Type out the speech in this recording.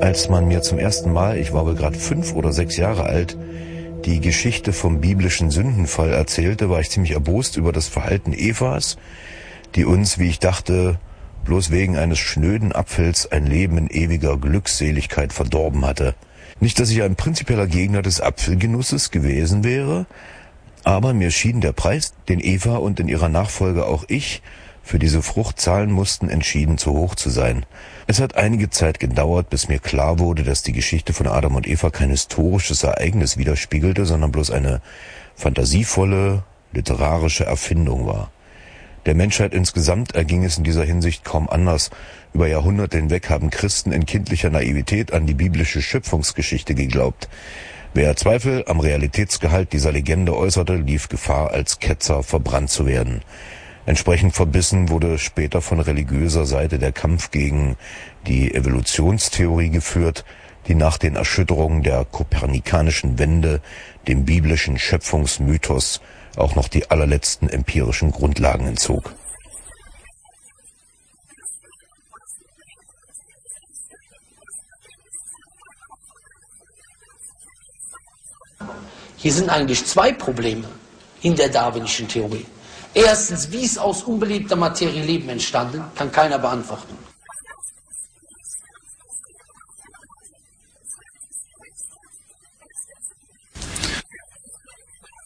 Als man mir zum ersten Mal, ich war wohl gerade 5 oder 6 Jahre alt, die Geschichte vom biblischen Sündenfall erzählte, war ich ziemlich erbost über das Verhalten Evas, die uns, wie ich dachte, bloß wegen eines schnöden Apfels ein Leben in ewiger Glückseligkeit verdorben hatte. Nicht, dass ich ein prinzipieller Gegner des Apfelgenusses gewesen wäre, aber mir schien der Preis, den Eva und in ihrer Nachfolge auch ich für diese Frucht zahlen mussten, entschieden zu hoch zu sein. Es hat einige Zeit gedauert, bis mir klar wurde, dass die Geschichte von Adam und Eva kein historisches Ereignis widerspiegelte, sondern bloß eine fantasievolle, literarische Erfindung war. Der Menschheit insgesamt erging es in dieser Hinsicht kaum anders. Über Jahrhunderte hinweg haben Christen in kindlicher Naivität an die biblische Schöpfungsgeschichte geglaubt. Wer Zweifel am Realitätsgehalt dieser Legende äußerte, lief Gefahr, als Ketzer verbrannt zu werden. Entsprechend verbissen wurde später von religiöser Seite der Kampf gegen die Evolutionstheorie geführt, die nach den Erschütterungen der kopernikanischen Wende dem biblischen Schöpfungsmythos auch noch die allerletzten empirischen Grundlagen entzog. Hier sind eigentlich zwei Probleme in der darwinischen Theorie. Erstens, wie ist aus unbelebter Materie Leben entstanden, kann keiner beantworten.